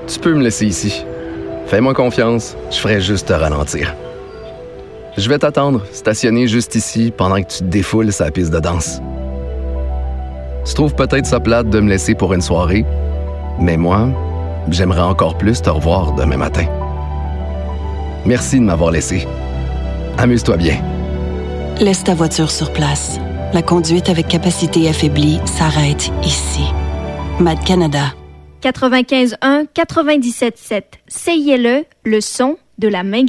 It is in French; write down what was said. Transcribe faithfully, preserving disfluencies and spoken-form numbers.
Tu peux me laisser ici. Fais-moi confiance, je ferai juste te ralentir. Je vais t'attendre, stationné juste ici, pendant que tu te défoules sa piste de danse. Tu trouves peut-être ça plate de me laisser pour une soirée, mais moi, j'aimerais encore plus te revoir demain matin. Merci de m'avoir laissé. Amuse-toi bien. Laisse ta voiture sur place. La conduite avec capacité affaiblie s'arrête ici. M A D Canada. quatre-vingt-quinze un quatre-vingt-dix-sept sept. C I L E, le son de la main